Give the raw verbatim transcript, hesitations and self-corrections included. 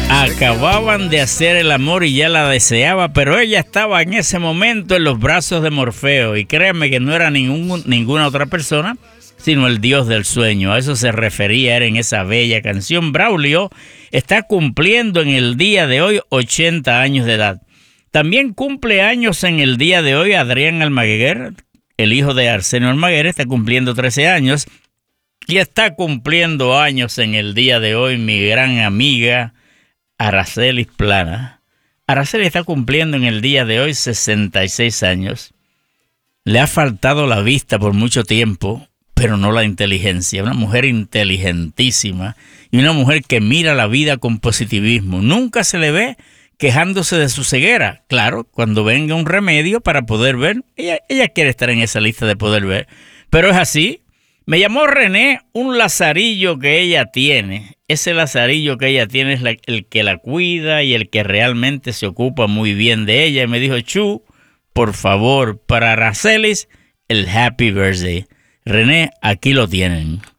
Acababan de hacer el amor y ya la deseaba, pero ella estaba en ese momento en los brazos de Morfeo. Y créanme que no era ningún, ninguna otra persona, sino el dios del sueño. A eso se refería era en esa bella canción. Braulio está cumpliendo en el día de hoy ochenta años de edad. También cumple años en el día de hoy Adrián Almaguer, el hijo de Arsenio Almaguer, está cumpliendo trece años. Y está cumpliendo años en el día de hoy mi gran amiga Aracelis Plana. Araceli está cumpliendo en el día de hoy sesenta y seis años. Le ha faltado la vista por mucho tiempo, pero no la inteligencia. Una mujer inteligentísima y una mujer que mira la vida con positivismo. Nunca se le ve quejándose de su ceguera. Claro, cuando venga un remedio para poder ver, ella, ella quiere estar en esa lista de poder ver. Pero es así. Me llamó René un lazarillo que ella tiene. Ese lazarillo que ella tiene es la, el que la cuida y el que realmente se ocupa muy bien de ella. Y me dijo, Chu, por favor, para Aracelis, el Happy Birthday. René, aquí lo tienen.